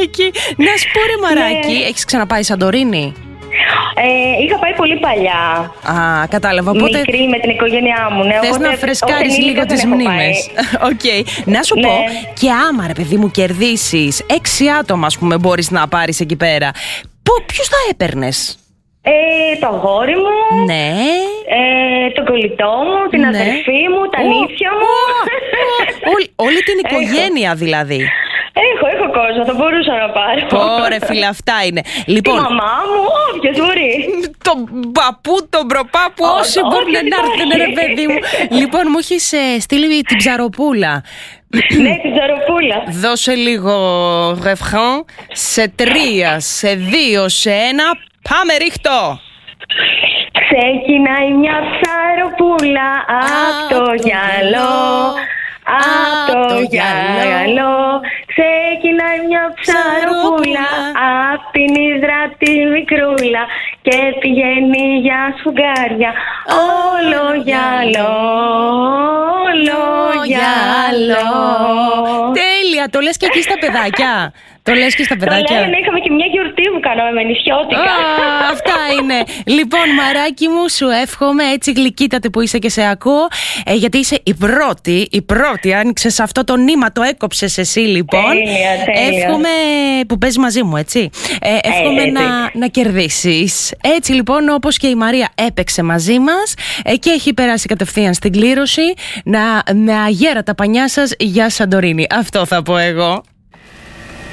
εκεί. Να σου πω ρε Μαράκι, έχεις ξαναπάει Σαντορίνη? Είχα πάει πολύ παλιά. Α, κατάλαβα. Οπότε μικρή με την οικογένειά μου. Ναι, θες να φρεσκάρεις λίγο τις μνήμες. Okay. Να σου πω, και άμα ρε παιδί μου κερδίσεις 6 άτομα, ας πούμε, μπορείς να πάρεις εκεί πέρα, ποιους θα έπαιρνες? Το αγόρι μου, ναι. τον κολλητό μου, την αδερφή μου, τα νύφια μου. Όλη την οικογένεια δηλαδή. Έχω κόσμο, θα μπορούσα να πάρω. Ωραία φίλε, αυτά είναι. Λοιπόν, τη μαμά μου, όποιος μπορεί. Τον παππού, τον προπάπου, όσοι μπορούν να έρθουν ρε παιδί μου. Λοιπόν, μου έχεις στείλει την ψαροπούλα. Ναι, την ψαροπούλα. Δώσε λίγο ρεφράν. Σε 3, σε 2, σε 1. Πάμε, ρίχτω. Ξεκινάει μια ψαροπούλα απ' το γυαλό. Απ' το γυαλό ξεκινάει μια ψαροπούλα απ' την Ύδρα τη μικρούλα και πηγαίνει για σφουγγάρια. Όλο γυαλό, όλο γυαλό. Τέλεια, το λες και εκεί στα παιδάκια. Το λες και στα παιδάκια. Ναι, είχαμε και μια γιορτή που κάναμε με νησιώτικα. Αυτά είναι. Λοιπόν, Μαράκι μου, σου εύχομαι έτσι γλυκύτατη που είσαι και σε ακούω, γιατί είσαι η πρώτη. Άνοιξες αυτό το νήμα, το έκοψες εσύ λοιπόν. Τέλεια. Εύχομαι που παίζεις μαζί μου, έτσι. Εύχομαι να κερδίσεις. Έτσι λοιπόν, όπως και η Μαρία έπαιξε μαζί μας και έχει περάσει κατευθείαν στην κλήρωση, με αγέρα τα πανιά σας για Σαντορίνη. Αυτό θα πω εγώ.